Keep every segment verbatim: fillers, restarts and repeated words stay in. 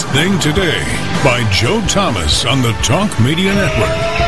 Thing Today by Joe Thomas on the Talk Media Network.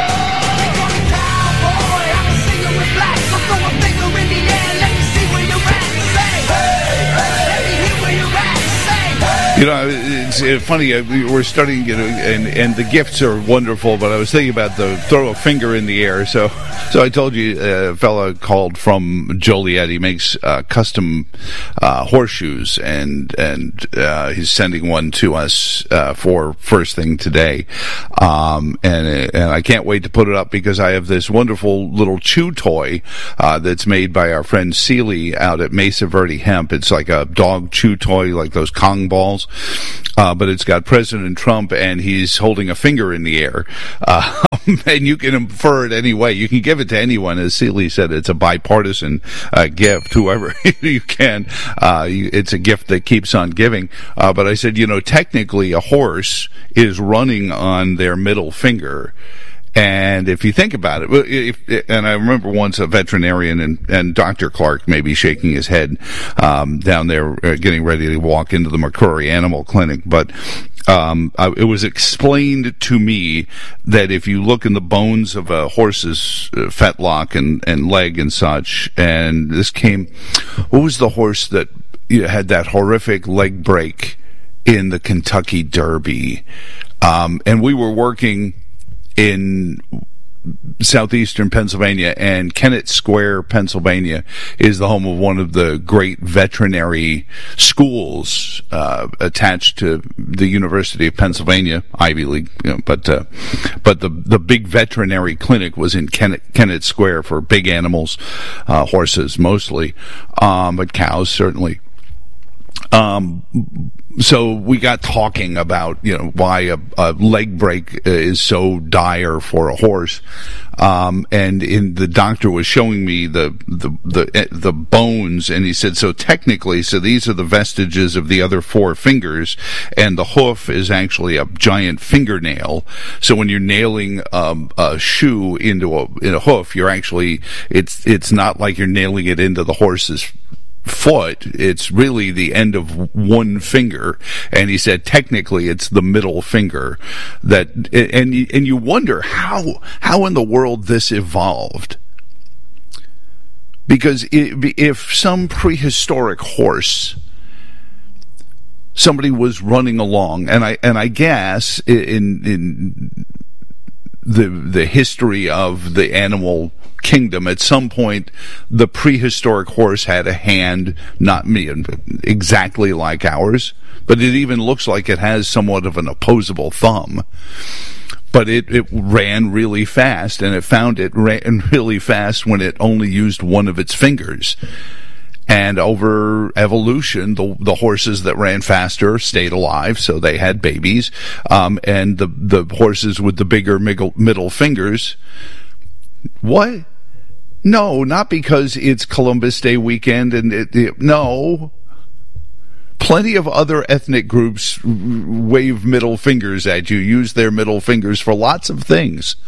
You know, it's uh, funny, uh, we're starting, you know, and, and the gifts are wonderful, but I was thinking about the throw a finger in the air. So so I told you uh, a fella called from Joliet. He makes uh, custom uh, horseshoes, and and uh, he's sending one to us uh, for first thing today. Um, and, and I can't wait to put it up because I have this wonderful little chew toy uh, that's made by our friend Sealy out at Mesa Verde Hemp. It's like a dog chew toy, like those Kong balls. Uh, but it's got President Trump, and he's holding a finger in the air. Uh, and you can infer it any way. You can give it to anyone. As Sealy said, it's a bipartisan uh, gift, whoever you can. Uh, you, it's a gift that keeps on giving. Uh, but I said, you know, technically a horse is running on their middle finger. And if you think about it, if, and I remember once a veterinarian and, and Doctor Clark maybe shaking his head um, down there uh, getting ready to walk into the McCrory Animal Clinic, but um, I, it was explained to me that if you look in the bones of a horse's uh, fetlock and, and leg and such, and this came, what was the horse that you know, had that horrific leg break in the Kentucky Derby? Um, and we were working in southeastern Pennsylvania, and Kennett Square, Pennsylvania, is the home of one of the great veterinary schools uh, attached to the University of Pennsylvania, Ivy League. You know, but uh, but the the big veterinary clinic was in Kennett, Kennett Square for big animals, uh, horses mostly, um, but cows certainly. Um, so we got talking about, you know, why a, a leg break is so dire for a horse. Um, and in the doctor was showing me the, the, the, the bones, and he said, so technically, so these are the vestiges of the other four fingers, and the hoof is actually a giant fingernail. So when you're nailing, um, a shoe into a, in a hoof, you're actually, it's, it's not like you're nailing it into the horse's foot. It's really the end of one finger, and he said technically it's the middle finger that, and and you wonder how how in the world this evolved, because if some prehistoric horse, somebody was running along, and I and I guess in in the the history of the animal kingdom, at some point the prehistoric horse had a hand not me exactly like ours, but it even looks like it has somewhat of an opposable thumb. But it, it ran really fast, and it found it ran really fast when it only used one of its fingers. And over evolution, the the horses that ran faster stayed alive, so they had babies. Um, and the the horses with the bigger middle, middle fingers. What? No, not because it's Columbus Day weekend, and it, it, no. Plenty of other ethnic groups wave middle fingers at you, use their middle fingers for lots of things.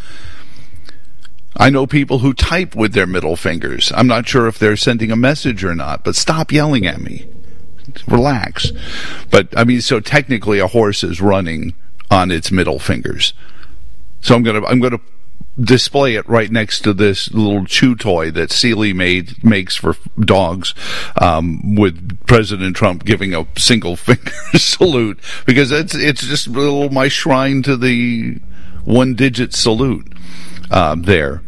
I know people who type with their middle fingers. I'm not sure if they're sending a message or not, but stop yelling at me. Relax. But, I mean, so technically a horse is running on its middle fingers. So I'm going to, I'm going to display it right next to this little chew toy that Sealy made makes for dogs, um, with President Trump giving a single finger salute, because it's it's just a little my shrine to the one digit salute um, there.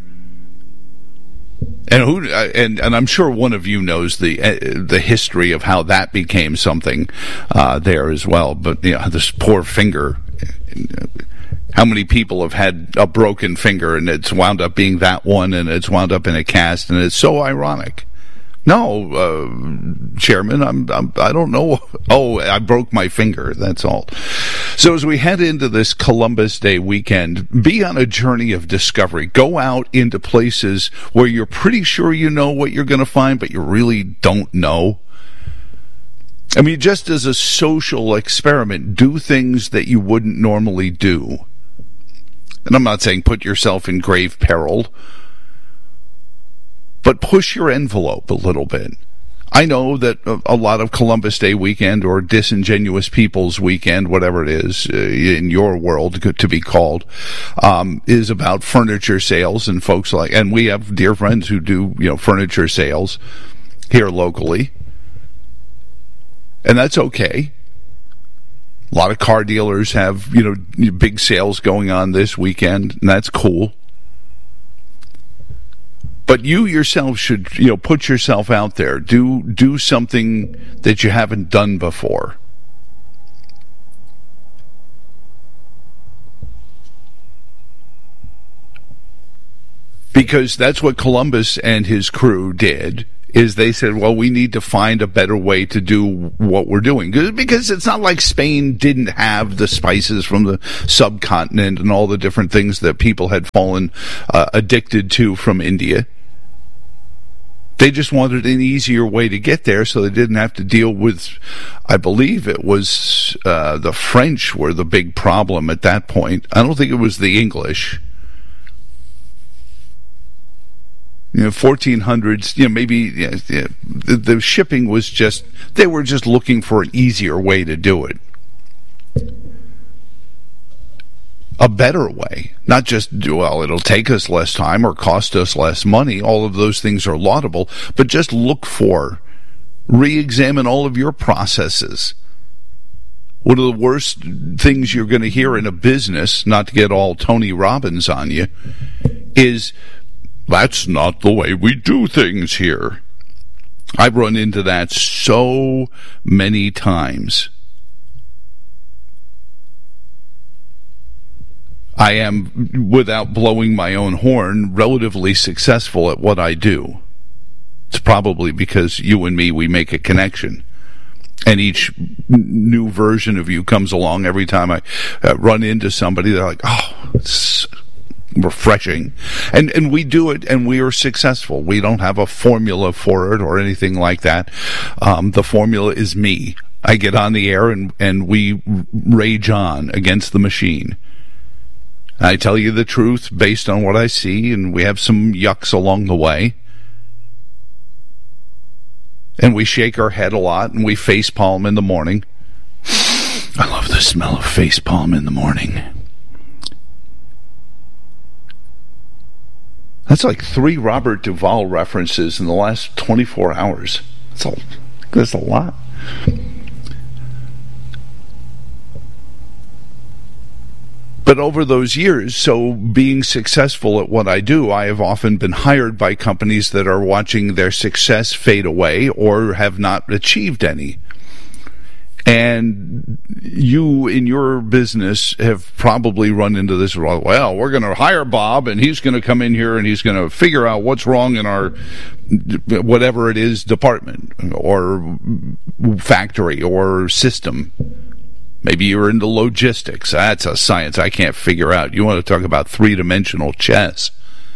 And who and and I'm sure one of you knows the uh, the history of how that became something uh, there as well. But you know, this poor finger. How many people have had a broken finger and it's wound up being that one, and it's wound up in a cast, and it's so ironic. No, uh, Chairman, I'm, I'm, I don't know. Oh, I broke my finger. That's all. So as we head into this Columbus Day weekend, be on a journey of discovery. Go out into places where you're pretty sure you know what you're going to find, but you really don't know. I mean, just as a social experiment, do things that you wouldn't normally do. And I'm not saying put yourself in grave peril, but push your envelope a little bit. I know that a lot of Columbus Day weekend or Disingenuous Peoples Weekend, whatever it is uh, in your world to be called, um, is about furniture sales and folks like, and we have dear friends who do, you know, furniture sales here locally. And that's okay. A lot of car dealers have, you know, big sales going on this weekend, and that's cool. But you yourself should, you know, put yourself out there. Do do something that you haven't done before. Because that's what Columbus and his crew did, is they said, well, we need to find a better way to do what we're doing. Because it's not like Spain didn't have the spices from the subcontinent and all the different things that people had fallen uh, addicted to from India. They just wanted an easier way to get there so they didn't have to deal with, I believe it was uh, the French were the big problem at that point. I don't think it was the English. You know, fourteen hundreds, you know, maybe yeah, yeah, the, the shipping was just, they were just looking for an easier way to do it. A better way, not just, well, it'll take us less time or cost us less money. All of those things are laudable, but just look for, re-examine all of your processes. One of the worst things you're going to hear in a business, not to get all Tony Robbins on you, is, that's not the way we do things here. I've run into that so many times. I am, without blowing my own horn, relatively successful at what I do. It's probably because you and me, we make a connection. And each new version of you comes along every time I uh, run into somebody. They're like, oh, it's refreshing. And and we do it, and we are successful. We don't have a formula for it or anything like that. Um, the formula is me. I get on the air, and, and we rage on against the machine. I tell you the truth based on what I see, and we have some yucks along the way. And we shake our head a lot, and we facepalm in the morning. I love the smell of facepalm in the morning. That's like three Robert Duvall references in the last twenty-four hours. That's a, that's a lot. But over those years, so being successful at what I do, I have often been hired by companies that are watching their success fade away or have not achieved any. And you, in your business, have probably run into this, well, we're going to hire Bob, and he's going to come in here, and he's going to figure out what's wrong in our whatever it is department or factory or system. Maybe you're into logistics. That's a science I can't figure out. You want to talk about three-dimensional chess.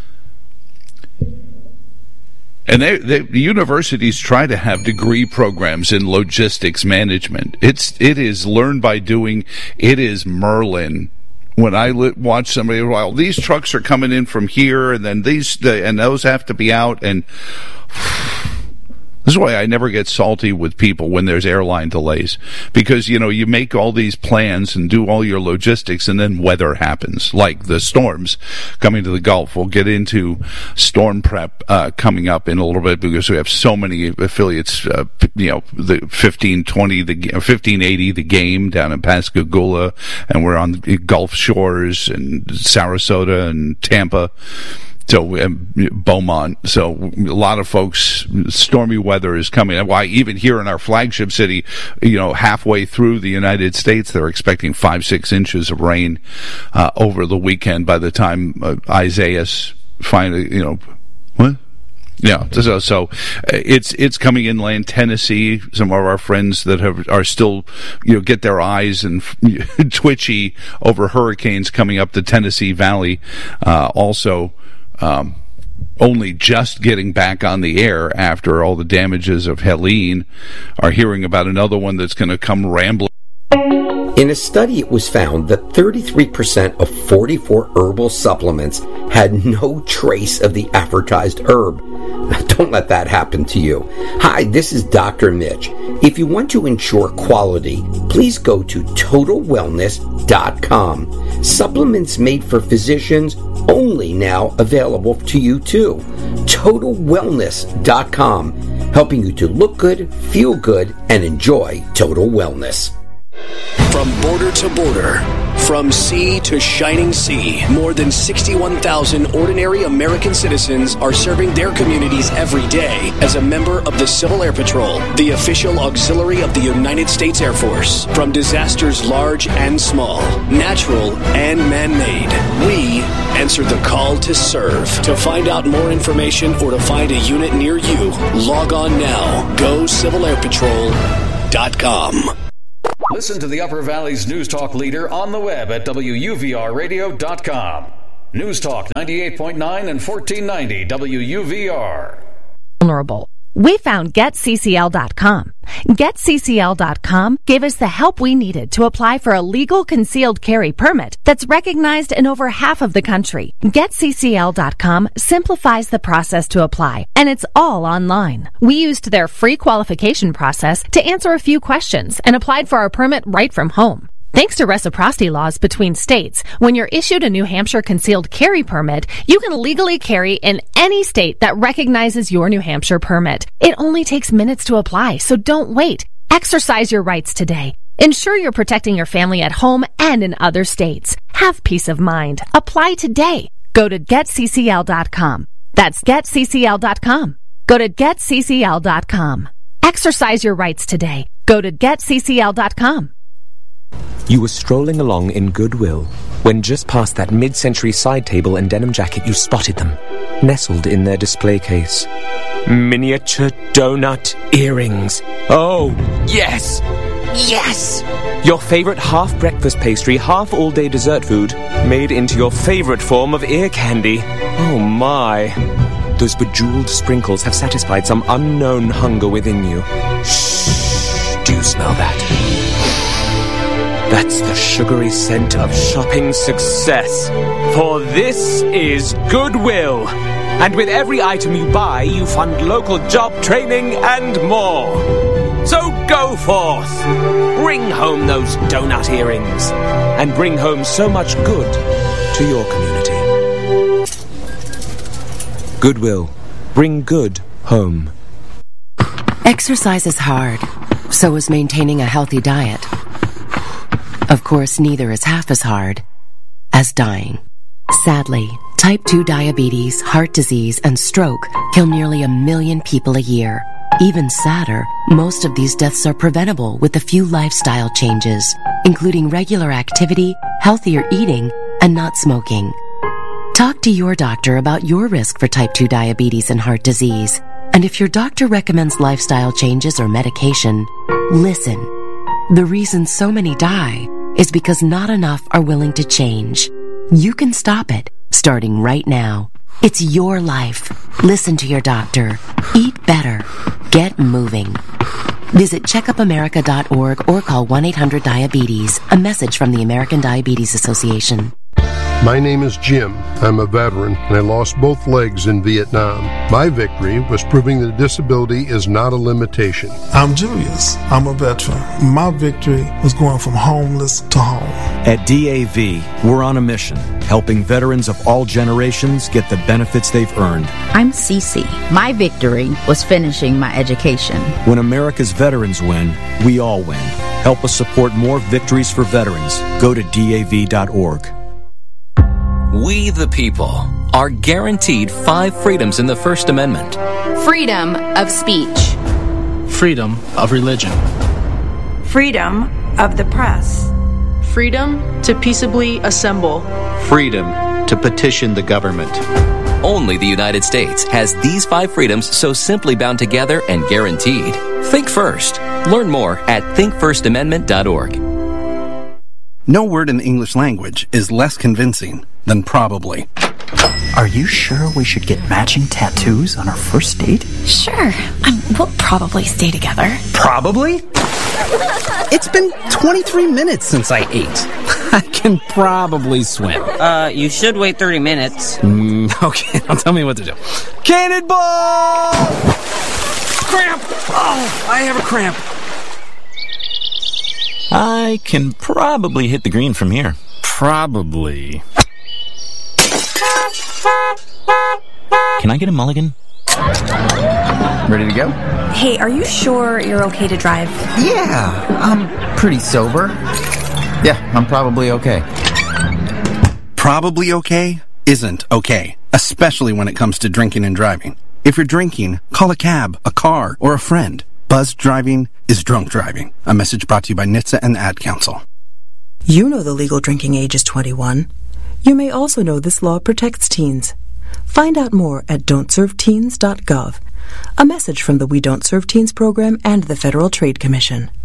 And they, they, the universities try to have degree programs in logistics management. It's it is learn by doing. It is Merlin. When I li- watch somebody, well, these trucks are coming in from here, and then these, the, and those have to be out, and this is why I never get salty with people when there's airline delays. Because, you know, you make all these plans and do all your logistics, and then weather happens. Like the storms coming to the Gulf. We'll get into storm prep uh, coming up in a little bit because we have so many affiliates. Uh, you know, the fifteen twenty, the fifteen eighty, the game down in Pascagoula, and we're on the Gulf Shores and Sarasota and Tampa. So, um, Beaumont. So, a lot of folks, stormy weather is coming. Why, even here in our flagship city, you know, halfway through the United States, they're expecting five, six inches of rain uh, over the weekend by the time uh, Isaiah's finally, you know, what? Yeah, so, so it's it's coming inland Tennessee. Some of our friends that have are still, you know, get their eyes and twitchy over hurricanes coming up the Tennessee Valley. Uh, also, um, only just getting back on the air after all the damages of Helene, are hearing about another one that's going to come rambling. In a study, it was found that thirty-three percent of forty-four herbal supplements had no trace of the advertised herb. Don't let that happen to you. Hi, this is Doctor Mitch. If you want to ensure quality, please go to total wellness dot com. Supplements made for physicians only now available to you too. total wellness dot com, helping you to look good, feel good, and enjoy total wellness. From border to border, from sea to shining sea, more than sixty-one thousand ordinary American citizens are serving their communities every day as a member of the Civil Air Patrol, the official auxiliary of the United States Air Force. From disasters large and small, natural and man-made, we answer the call to serve. To find out more information or to find a unit near you, log on now. go civil air patrol dot com. Listen to the Upper Valley's News Talk leader on the web at W U V R radio dot com. News Talk ninety-eight point nine and fourteen ninety W U V R. Vulnerable. We found Get C C L dot com. Get C C L dot com gave us the help we needed to apply for a legal concealed carry permit that's recognized in over half of the country. Get C C L dot com simplifies the process to apply, and it's all online. We used their free qualification process to answer a few questions and applied for our permit right from home. Thanks to reciprocity laws between states, when you're issued a New Hampshire concealed carry permit, you can legally carry in any state that recognizes your New Hampshire permit. It only takes minutes to apply, so don't wait. Exercise your rights today. Ensure you're protecting your family at home and in other states. Have peace of mind. Apply today. Go to Get C C L dot com. That's Get C C L dot com. Go to Get C C L dot com. Exercise your rights today. Go to Get C C L dot com. You were strolling along in Goodwill when just past that mid-century side table and denim jacket you spotted them, nestled in their display case. Miniature donut earrings. Oh, yes! Yes! Your favorite half-breakfast pastry, half-all-day dessert food, made into your favorite form of ear candy. Oh, my. Those bejeweled sprinkles have satisfied some unknown hunger within you. Shh! Do you smell that? That's the sugary scent of shopping success. For this is Goodwill. And with every item you buy, you fund local job training and more. So go forth. Bring home those donut earrings. And bring home so much good to your community. Goodwill. Bring good home. Exercise is hard. So is maintaining a healthy diet. Of course, neither is half as hard as dying. Sadly, type two diabetes, heart disease, and stroke kill nearly a million people a year. Even sadder, most of these deaths are preventable with a few lifestyle changes, including regular activity, healthier eating, and not smoking. Talk to your doctor about your risk for type two diabetes and heart disease. And if your doctor recommends lifestyle changes or medication, listen. The reason so many die is because not enough are willing to change. You can stop it, starting right now. It's your life. Listen to your doctor. Eat better. Get moving. Visit checkup america dot org or call one eight hundred diabetes. A message from the American Diabetes Association. My name is Jim. I'm a veteran, and I lost both legs in Vietnam. My victory was proving that disability is not a limitation. I'm Julius. I'm a veteran. My victory was going from homeless to home. At D A V, we're on a mission, helping veterans of all generations get the benefits they've earned. I'm Cece. My victory was finishing my education. When America's veterans win, we all win. Help us support more victories for veterans. Go to D A V dot org. We, the people, are guaranteed five freedoms in the First Amendment. Freedom of speech. Freedom of religion. Freedom of the press. Freedom to peaceably assemble. Freedom to petition the government. Only the United States has these five freedoms so simply bound together and guaranteed. Think first. Learn more at think first amendment dot org. No word in the English language is less convincing than probably. Are you sure we should get matching tattoos on our first date? Sure. Um, we'll probably stay together. Probably? It's been twenty-three minutes since I ate. I can probably swim. Uh, you should wait thirty minutes. Mm, okay, now tell me what to do. Cannonball! Cramp! Oh, I have a cramp. I can probably hit the green from here. Probably. Can I get a mulligan? Ready to go? Hey, are you sure you're okay to drive? Yeah, I'm pretty sober. Yeah, I'm probably okay. Probably okay isn't okay, especially when it comes to drinking and driving. If you're drinking, call a cab, a car, or a friend. Buzzed driving is drunk driving. A message brought to you by N H T S A and the Ad Council. You know the legal drinking age is twenty-one. You may also know this law protects teens. Find out more at don't serve teens dot gov. A message from the We Don't Serve Teens program and the Federal Trade Commission.